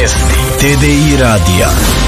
Vesti TDI radija.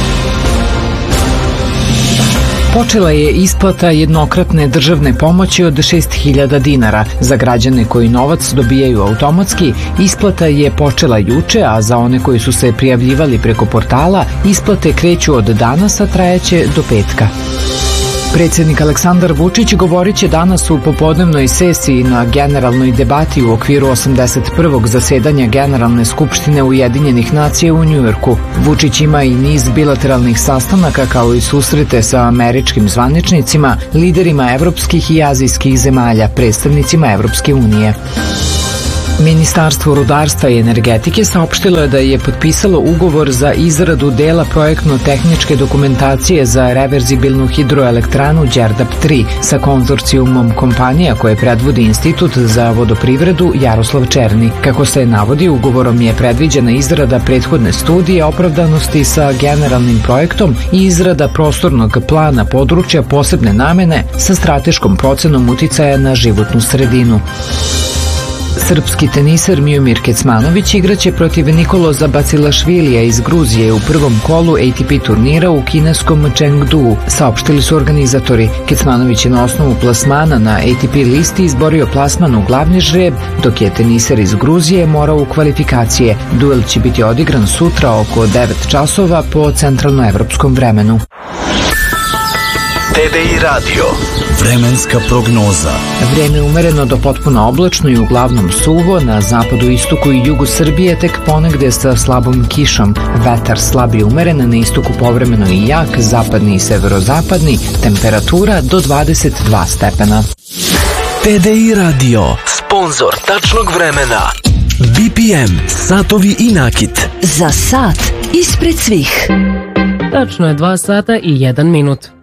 Počela je isplata jednokratne državne pomoći od 6.000 dinara. Za građane koji novac dobijaju automatski, isplata je počela juče, a za one koji su se prijavljivali preko portala, isplate kreću od danas, a trajaće do petka. Predsjednik Aleksandar Vučić govorit će danas u popodnevnoj sesiji na generalnoj debati u okviru 81. zasedanja Generalne skupštine Ujedinjenih nacija u Njujorku. Vučić ima i niz bilateralnih sastanaka kao i susrete sa američkim zvaničnicima, liderima evropskih i azijskih zemalja, predstavnicima Evropske unije. Ministarstvo rudarstva i energetike saopštilo je da je potpisalo ugovor za izradu dela projektno-tehničke dokumentacije za reverzibilnu hidroelektranu Đerdap 3 sa konzorcijumom kompanija koje predvodi Institut za vodoprivredu Jaroslav Černi. Kako se navodi, ugovorom je predviđena izrada prethodne studije opravdanosti sa generalnim projektom i izrada prostornog plana područja posebne namene sa strateškom procenom uticaja na životnu sredinu. Srpski teniser Miomir Kecmanović igraće protiv Nikoloza Bacilašvilija iz Gruzije u prvom kolu ATP turnira u kineskom Chengdu, saopštili su organizatori. Kecmanović je na osnovu plasmana na ATP listi izborio plasman u glavni žreb, dok je teniser iz Gruzije morao u kvalifikacije. Duel će biti odigran sutra oko 9 časova po centralnoevropskom vremenu. TDI radio. Vremenska prognoza. Vreme umereno do potpuno oblačno i uglavnom suvo, na zapadu, istoku i jugu Srbije tek ponegde sa slabom kišom. Vetar slab i umeren, na istoku povremeno i jak, zapadni i severozapadni, temperatura do 22 stepena. TDI radio. Sponzor tačnog vremena. BPM, satovi i nakit. Za sat ispred svih. Tačno je 2 sata i 1 minut.